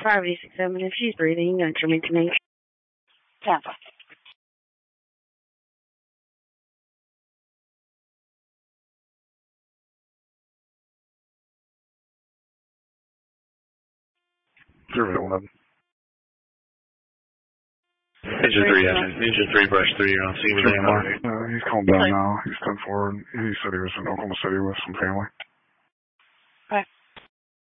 586-7. If she's breathing, enter me to me. Tampa. Engine 3, brush 3, you're on scene with AMR. He's calmed down now. He's come forward. He said he was in Oklahoma City with some family.